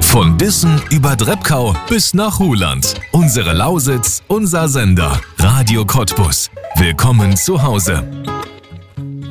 Von Dissen über Drebkau bis nach Ruhland. Unsere Lausitz, unser Sender. Radio Cottbus. Willkommen zu Hause.